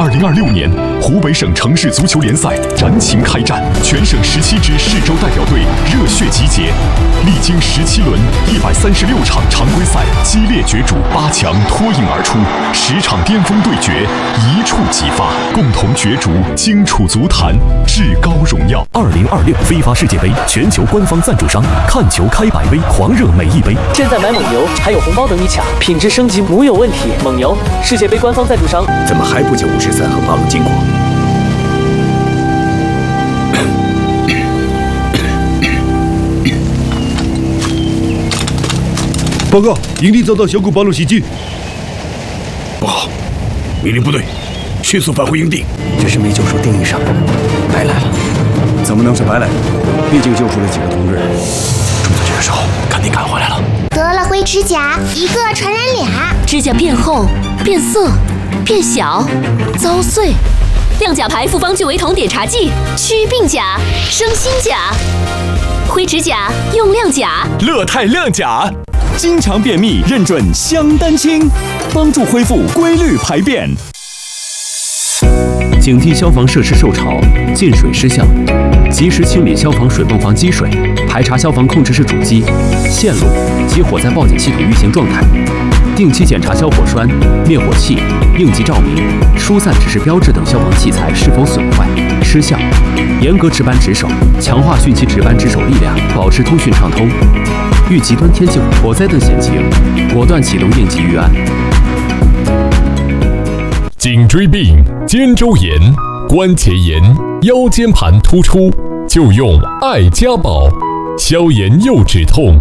2026年，湖北省城市足球联赛燃情开战，全省17支市州代表队热血集结，历经17轮136场常规赛激烈角逐，8强脱颖而出，10场巅峰对决一触即发，共同角逐荆楚足坛至高荣耀。 2026非法世界杯全球官方赞助商，看球开百威，狂热每一杯。 现在买蒙牛还有红包等你抢，品质升级无有问题。蒙牛，世界杯官方赞助商。 怎么还不解53和八路金果？ 报告，营地遭到小狗八路袭击。 不好，命令部队迅速返回营地。 这是没救出丁医生，白来了。 怎么能是白来？毕竟救出了几个同志。 就在这个时候，肯定赶回来了。 得了灰指甲，一个传染俩。 指甲变厚、变色、变小、遭碎。亮甲牌复方聚维酮碘茶剂，祛病甲、生新甲。灰指甲用亮甲， 乐泰亮甲。经常便秘认准香丹清，帮助恢复规律排便。 警惕消防设施受潮、进水失效，及时清理消防水泵房积水，排查消防控制室主机、线路及火灾报警系统运行状态，定期检查消火栓、灭火器、应急照明、疏散指示标志等消防器材是否损坏、失效，严格值班值守，强化汛期值班值守力量，保持通讯畅通。遇极端天气、火灾等险情，果断启动应急预案。 颈椎病、肩周炎、关节炎、腰间盘突出，就用爱家宝，消炎又止痛。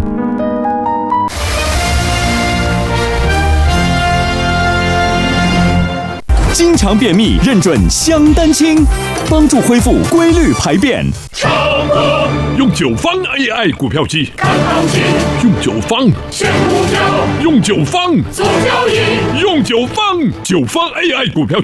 经常便秘认准香丹清，帮助恢复规律排便。 唱歌用9方 AI 股票机，看行情用9方选股票，用9方做交易，用9方9方 AI 股票。